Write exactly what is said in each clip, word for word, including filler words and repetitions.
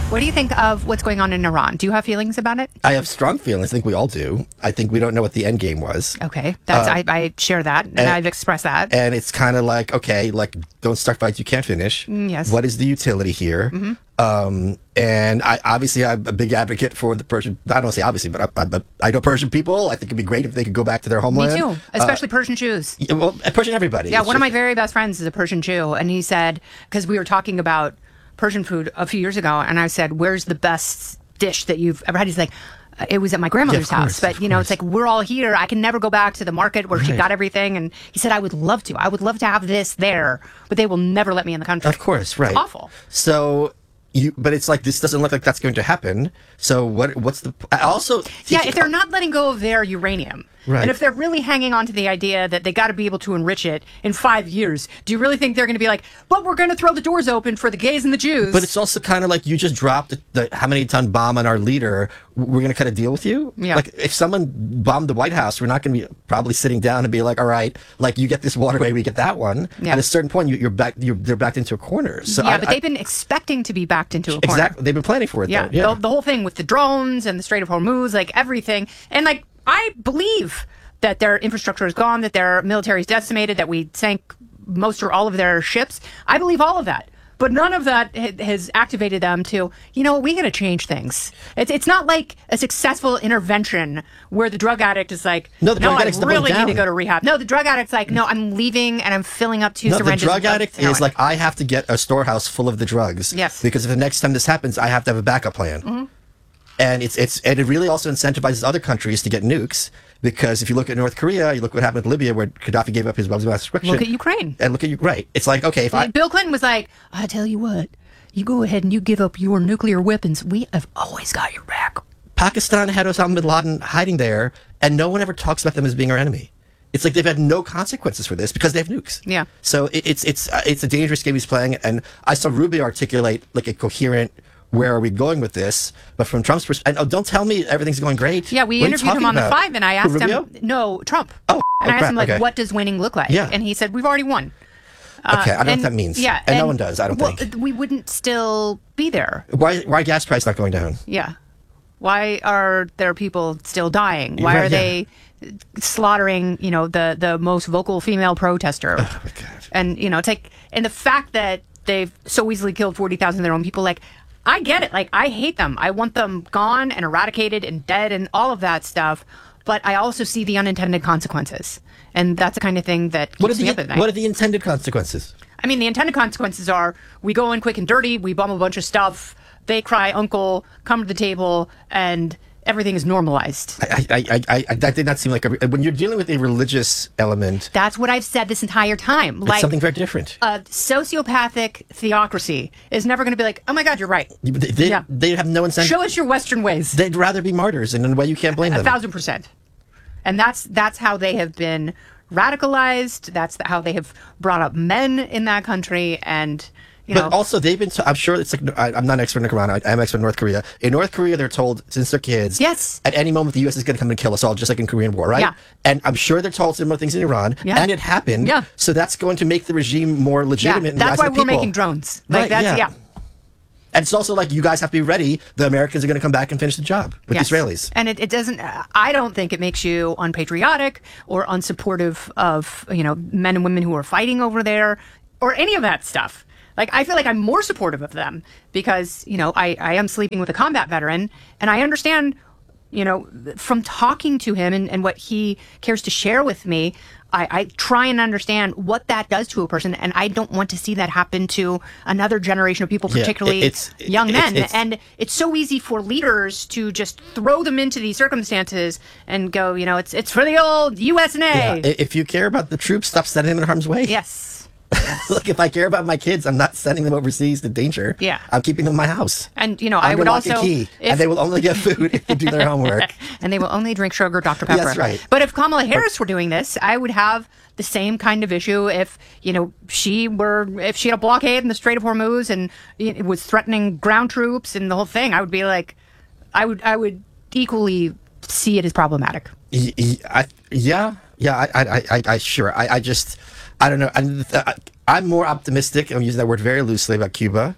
What do you think of what's going on in Iran? Do you have feelings about it? I have strong feelings. I think we all do. I think we don't know what the end game was. Okay, that's Uh, I, I share that, and, and- I've expressed that. And it's kind of like, okay, like, don't start fights you can't finish. Mm, yes. What is the utility here? Mhm. Um, and I obviously I'm a big advocate for the Persian. I don't say obviously, but I, I, I know Persian people. I think it'd be great if they could go back to their homeland. Me too, especially Persian Jews. Uh, well, Persian everybody. Yeah, It's one of just- my very best friends is a Persian Jew, and he said, because we were talking about Persian food a few years ago, and I said, "Where's the best dish that you've ever had?" He's like, "Uh, "It was at my grandmother's Yeah, of house, course, but you know, it's like we're all here. I can never go back to the market where she Right. got everything." And he said, "I would love to. I would love to have this there, but they will never let me in the country." Of course, right. It's awful. So you, but it's like this doesn't look like that's going to happen. So what? What's the? I also, Yeah, if they're not letting go of their uranium, Right. and if they're really hanging on to the idea that they got to be able to enrich it in five years, do you really think they're going to be like, "But we're going to throw the doors open for the gays and the Jews"? But it's also kind of like you just dropped the, the how many ton bomb on our leader. We're going to cut a deal with you. Yeah. Like if someone bombed the White House, we're not going to be probably sitting down and be like, all right, like you get this waterway, we get that one. Yeah. At a certain point, you, you're back. You're they're backed into a corner. So yeah, I, but I- they've been expecting to be backed into a corner. exactly. They've been planning for it. Yeah, though. Yeah. The, the whole thing with the drones and the Strait of Hormuz, like everything. And like, I believe that their infrastructure is gone, that their military is decimated, that we sank most or all of their ships. I believe all of that. But none of that ha- has activated them to, you know, we got to change things. It's it's not like a successful intervention where the drug addict is like, No, the drug I addict's doubling really need to down. go to rehab. No, the drug addict's like, no, I'm leaving and I'm filling up two No, the syringes. drug of addict heroin. is like, I have to get a storehouse full of the drugs. Yes. Because if the next time this happens, I have to have a backup plan. Mhm. And it's it's and it really also incentivizes other countries to get nukes, because if you look at North Korea, you look what happened with Libya, where Gaddafi gave up his weapons of mass destruction. Look at Ukraine. And look at you, right? It's like, okay, if I Bill Clinton was like, I tell you what, you go ahead and you give up your nuclear weapons. We have always got your back. Pakistan had Osama bin Laden hiding there, and no one ever talks about them as being our enemy. It's like they've had no consequences for this because they have nukes. Yeah. So it, it's it's uh, it's a dangerous game he's playing, and I saw Rubio articulate like a coherent. Where are we going with this? But from Trump's perspective, and oh, don't tell me everything's going great. Yeah, we What are you interviewed him talking on the about? five, and I Who, asked Rubio? him, no, Trump. Oh, and oh, I asked crap, him, like, okay. what does winning look like? Yeah. And he said, we've already won. Uh, Okay, I don't know and- what that means. Yeah, and, no one does. I don't well, think. we wouldn't still be there. Why why gas price not going down? Yeah. Why are there people still dying? Why Right, are yeah. they slaughtering, you know, the, the most vocal female protester? Oh my God. And, you know, it's like, and the fact that they've so easily killed forty thousand of their own people, like, I get it. Like, I hate them. I want them gone and eradicated and dead and all of that stuff. But I also see the unintended consequences. And that's the kind of thing that keeps What are me the up at night. what are the intended consequences? I mean, the intended consequences are we go in quick and dirty, we bomb a bunch of stuff, they cry uncle, come to the table, and everything is normalized. I I I, I, I that did not seem like a, when you're dealing with a religious element. That's what I've said this entire time. It's something very different. A sociopathic theocracy is never going to be like, oh my God, you're right. They, they, Yeah. they have no incentive. Show us your Western ways. They'd rather be martyrs, and in a way you can't blame A them. thousand percent. And that's that's how they have been radicalized. That's the, how they have brought up men in that country. And, you But know, also, they've been. T- I'm sure it's like I, I'm not an expert in Iran. I, I'm an expert in North Korea. In North Korea, they're told since they're kids. Yes. At any moment, the U S is going to come and kill us all, just like in Korean War, right? Yeah. And I'm sure they're told similar things in Iran. Yeah. And it happened. Yeah. So that's going to make the regime more yeah, legitimate. in the that's eyes why of the we're people. making drones. Like, Right, that's, yeah. yeah. And it's also like you guys have to be ready. The Americans are going to come back and finish the job with Yes. the Israelis. And it, it doesn't, uh, I don't think it makes you unpatriotic or unsupportive of, you know, men and women who are fighting over there or any of that stuff. Like, I feel like I'm more supportive of them because, you know, I, I am sleeping with a combat veteran and I understand, you know, from talking to him and, and what he cares to share with me, I, I try and understand what that does to a person, and I don't want to see that happen to another generation of people, Yeah, particularly it's- young it's- men. it's- and it's so easy for leaders to just throw them into these circumstances and go, you know, it's it's for the old U S and A. Yeah. I- If you care about the troops, stop sending them in harm's way. Yes. Look, if I care about my kids, I'm not sending them overseas to danger. Yeah. I'm keeping them in my house. And, you know, I'm I would gonna lock a also... key, if- and they will only get food if they do their homework. and they will only drink sugar, Doctor Pepper. That's right. But if Kamala Harris were doing this, I would have the same kind of issue if, you know, she were, if she had a blockade in the Strait of Hormuz and it was threatening ground troops and the whole thing, I would be like, I would, I would equally see it as problematic. Y- y- I- yeah, yeah, I, I, I, I sure. I, I just, I don't know. I, I, I'm more optimistic. I'm using that word very loosely about Cuba.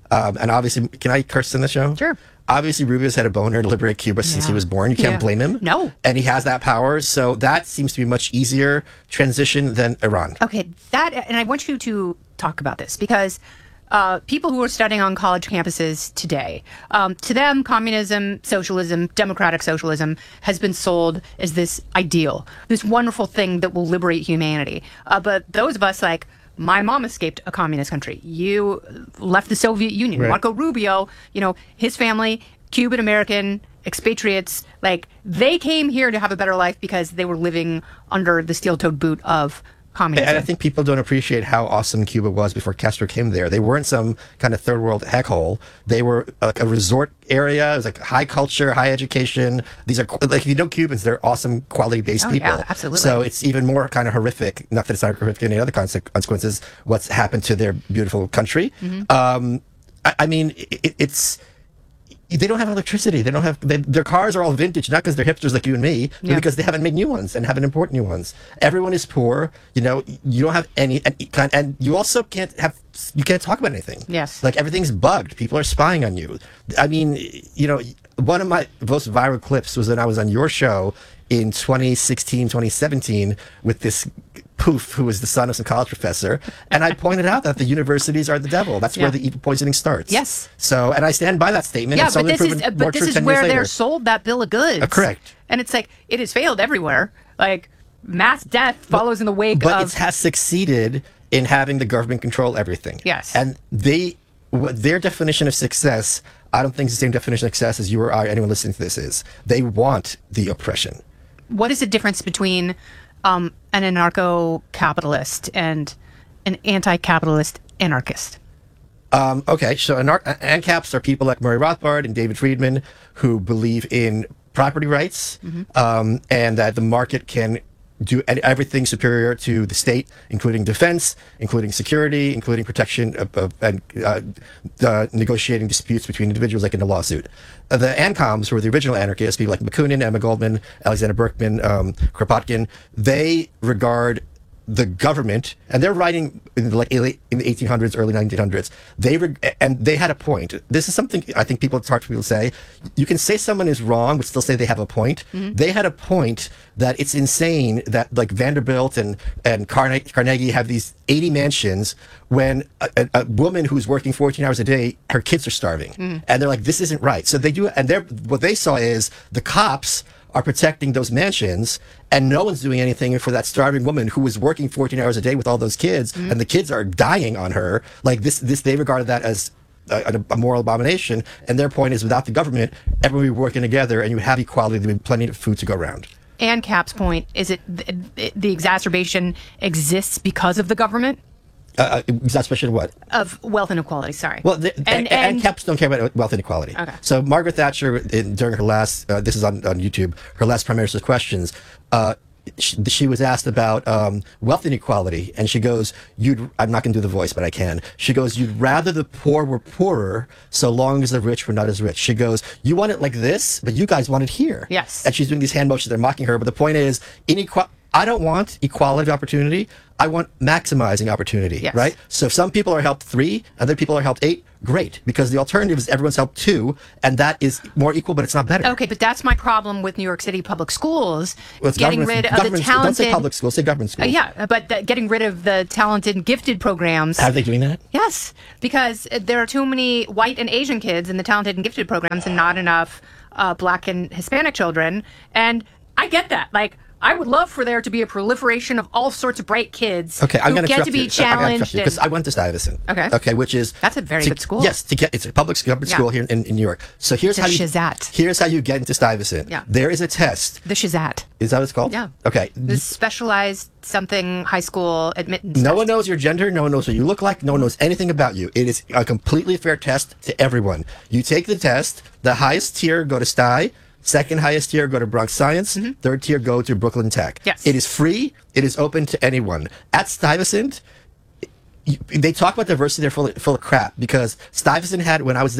Um, and obviously, can I curse in the show? Sure. Obviously, Rubio's had a boner to liberate Cuba since Yeah. he was born. You can't Yeah. blame him. No. And he has that power. So that seems to be a much easier transition than Iran. Okay, that, and I want you to talk about this because uh, people who are studying on college campuses today, um, to them, communism, socialism, democratic socialism has been sold as this ideal, this wonderful thing that will liberate humanity. Uh, but those of us like, my mom escaped a communist country. You left the Soviet Union. Right. Marco Rubio, you know, his family, Cuban American expatriates, like they came here to have a better life because they were living under the steel-toed boot of communism. And I think people don't appreciate how awesome Cuba was before Castro came there. They weren't some kind of third world heckhole. They were like a resort area. It was like high culture, high education. These are like, if you know Cubans, they're awesome, quality based Oh, people. yeah, absolutely. So it's even more kind of horrific. Not that it's not horrific in any other conse- consequences. What's happened to their beautiful country? Mm-hmm. Um, I, I mean, it, it's. They don't have electricity. They don't have they, their cars are all vintage, not because they're hipsters like you and me, but Yeah. because they haven't made new ones and haven't imported new ones. Everyone is poor. You know, you don't have any, and, and you also can't have you can't talk about anything. Yes. like everything's bugged. People are spying on you. I mean, you know, one of my most viral clips was when I was on your show in twenty sixteen, twenty seventeen with this poof who was the son of some college professor, and I pointed out that the universities are the devil. That's Yeah. where the evil poisoning starts. Yes. So, and I stand by that statement. Yeah, It's but only this is proven uh, more but this true is ten where years they're later. sold that bill of goods. Uh, correct. And it's like it has failed everywhere. Like mass death follows in the wake But of it has succeeded in having the government control everything. Yes. And they, what their definition of success, I don't think it's the same definition of success as you or I, anyone listening to this is. They want the oppression. what is the difference between um, an anarcho-capitalist and an anti-capitalist anarchist? Um, okay, so anar- ANCAPs are people like Murray Rothbard and David Friedman who believe in property rights um, and that the market can do ed- everything superior to the state, including defense, including security, including protection of, of and uh, uh, negotiating disputes between individuals, like in a lawsuit. Uh, the ANCOMs, who were the original anarchists, people like Bakunin, Emma Goldman, Alexander Berkman, um, Kropotkin, they regard the government, and they're writing in the, like late, in the eighteen hundreds, early nineteen hundreds. They reg- and they had a point. This is something I think people it's hard for people to say. You can say someone is wrong, but still say they have a point. Mm-hmm. They had a point that it's insane that like Vanderbilt and and Carne- Carnegie have these eighty mansions when a, a, a woman who's working fourteen hours a day, her kids are starving, Mm. and they're like, this isn't right. So they do, and they're what they saw is the cops are protecting those mansions, and no one's doing anything for that starving woman who was working fourteen hours a day with all those kids, Mm-hmm. and the kids are dying on her. Like this, this they regarded that as a, a moral abomination. And their point is, without the government, everyone would be working together, and you have equality. There'd be plenty of food to go around. And Cap's point is it the, the exacerbation exists because of the government Uh, exacerbation of what? of wealth inequality. Sorry. Well, the, and, and, and caps don't care about wealth inequality. Okay. So Margaret Thatcher, in, during her last, uh, this is on, on YouTube, her last Prime Minister's questions, uh, she, she was asked about um, wealth inequality, and she goes, "You'd." I'm not going to do the voice, but I can. She goes, "You'd rather the poor were poorer, so long as the rich were not as rich." She goes, "You want it like this, but you guys want it here." Yes. And she's doing these hand motions. They're mocking her, but the point is, inequality. I don't want equality of opportunity. I want maximizing opportunity, Yes. right? So if some people are helped three, other people are helped eight, great. Because the alternative is everyone's helped two, and that is more equal, but it's not better. Okay, but that's my problem with New York City public schools, Well, it's getting government- rid of the government- talented. Don't say public schools, say government Uh, schools. yeah, but the, getting rid of the talented and gifted programs. Are they doing that? Yes, because uh, there are too many white and Asian kids in the talented and gifted programs, and not enough uh, black and Hispanic children. And I get that. Like, I would love for there to be a proliferation of all sorts of bright kids Okay, I'm who going get to be challenged. because and- I went to Stuyvesant. Okay. Okay, which is That's a very to- good school. Yes, to get it's a public government Yeah. school here in, in New York. So here's It's a how you Shizat. here's how you get into Stuyvesant. Yeah. There is a test. the Shizat. Is that what it's called? Yeah. Okay. The specialized something high school admittance. No test. one knows your gender. No one knows what you look like. No one knows anything about you. It is a completely fair test to everyone. You take the test. The highest tier go to Stuyvesant. Second highest tier go to Bronx Science. Third tier go to Brooklyn Tech. Yes. It is free. It is open to anyone. At Stuyvesant, you- they talk about diversity. They're full of, full of crap because Stuyvesant had, when I was there, I think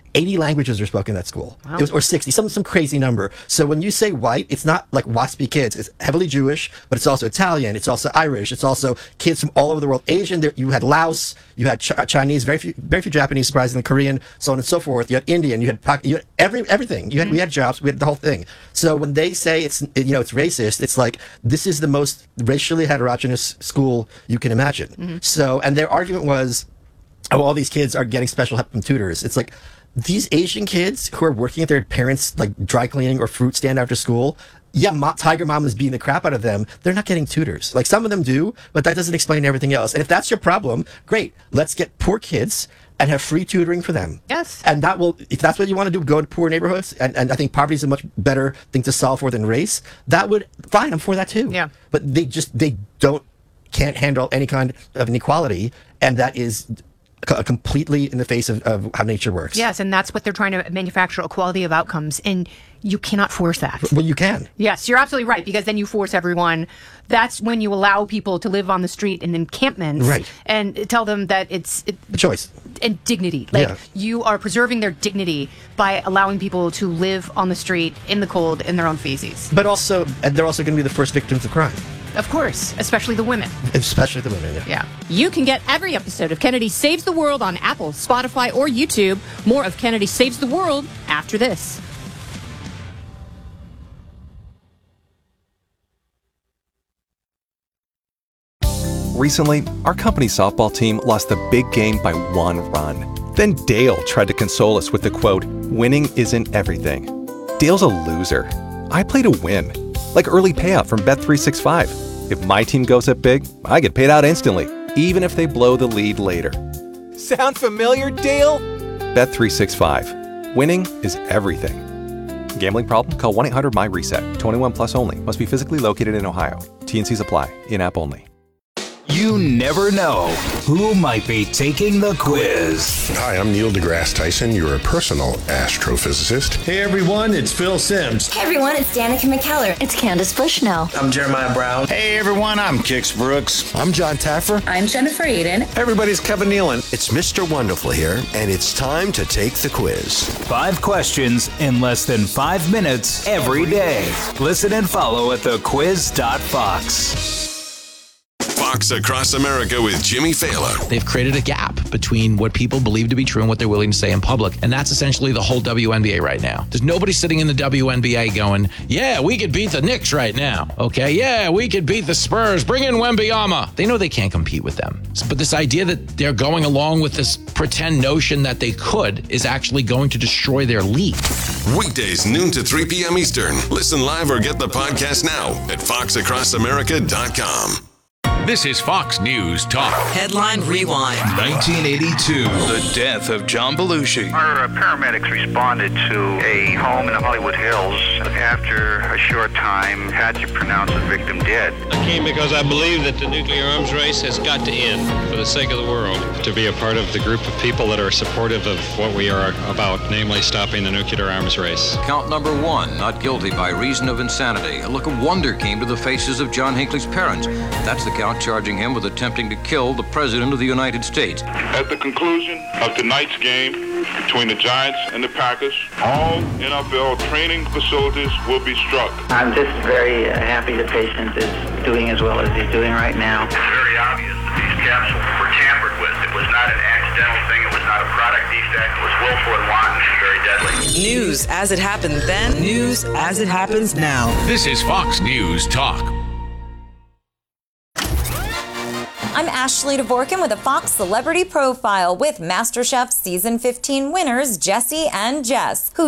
eighty languages are spoken at school. Wow. It was, or sixty, some some crazy number. So when you say white, it's not like WASPy kids. It's heavily Jewish, but it's also Italian. It's also Irish. It's also kids from all over the world. Asian. There, you had Laos. You had Ch- Chinese. Very few, very few Japanese, surprisingly, Korean, so on and so forth. You had Indian. You had, Pak- you had every everything. You had mm-hmm. we had jobs. We had the whole thing. So when they say it's you know it's racist, it's like this is the most racially heterogeneous school you can imagine. Mm-hmm. So and their argument was, oh, all these kids are getting special help from tutors. It's like, these Asian kids who are working at their parents' like dry cleaning or fruit stand after school, yeah, Mo- Tiger Mom is beating the crap out of them. They're not getting tutors. Like some of them do, but that doesn't explain everything else. And if that's your problem, great. Let's get poor kids and have free tutoring for them. Yes. And that will, if that's what you want to do, go to poor neighborhoods. And, and I think poverty is a much better thing to solve for than race. That would, fine, I'm for that too. Yeah. But they just, they don't, can't handle any kind of inequality. And that is completely in the face of, of how nature works. Yes, and that's what they're trying to manufacture, equality of outcomes, and you cannot force that. Well, you can. Yes, you're absolutely right, because then you force everyone. That's when you allow people to live on the street in encampments, right, and tell them that it's it, a choice and dignity. Like yeah. you are preserving their dignity by allowing people to live on the street in the cold in their own feces. But also, and they're also going to be the first victims of crime. Of course, especially the women. Especially the women, yeah. Yeah. You can get every episode of Kennedy Saves the World on Apple, Spotify, or YouTube. More of Kennedy Saves the World after this. Recently, our company's softball team lost the big game by one run. Then Dale tried to console us with the quote, "Winning isn't everything." Dale's a loser. I play to win. Like early payout from Bet three sixty-five. If my team goes up big, I get paid out instantly, even if they blow the lead later. Sound familiar, Dale? Bet three sixty-five. Winning is everything. Gambling problem? Call one eight hundred M Y RESET. twenty-one plus only. Must be physically located in Ohio. T and Cs apply. In-app only. You never know who might be taking the quiz. Hi, I'm Neil deGrasse Tyson, your personal astrophysicist. Hey everyone, it's Phil Simms. Hey everyone, it's Danica McKellar. It's Candace Bushnell. I'm Jeremiah Brown. Hey everyone, I'm Kix Brooks. I'm John Taffer. I'm Jennifer Aiden. Everybody's Kevin Nealon. It's Mister Wonderful here, and it's time to take the quiz. Five questions in less than five minutes every day. Listen and follow at the quiz dot fox. Fox Across America with Jimmy Fallon. They've created a gap between what people believe to be true and what they're willing to say in public. And that's essentially the whole W N B A right now. There's nobody sitting in the W N B A going, yeah, we could beat the Knicks right now. Okay, yeah, we could beat the Spurs. Bring in Wembanyama. They know they can't compete with them. But this idea that they're going along with this pretend notion that they could is actually going to destroy their league. Weekdays, noon to three p.m. Eastern. Listen live or get the podcast now at fox across america dot com. This is Fox News Talk. Headline Rewind. nineteen eighty-two. The death of John Belushi. Our uh, paramedics responded to a home in the Hollywood Hills. After a short time, had to pronounce the victim dead. I came because I believe that the nuclear arms race has got to end for the sake of the world. To be a part of the group of people that are supportive of what we are about, namely stopping the nuclear arms race. Count number one, not guilty by reason of insanity. A look of wonder came to the faces of John Hinckley's parents. That's the count charging him with attempting to kill the President of the United States. At the conclusion of tonight's game between the Giants and the Packers, all N F L training facilities will be struck. I'm just very uh, happy the patient is doing as well as he's doing right now. It's very obvious that these capsules were tampered with. It was not an accidental thing. It was not a product defect. It was willful and wanton and very deadly. News as it happened then, news as it happens now. This is Fox News Talk. I'm Ashley Dvorkin with a Fox Celebrity Profile with MasterChef Season fifteen winners Jesse and Jess, who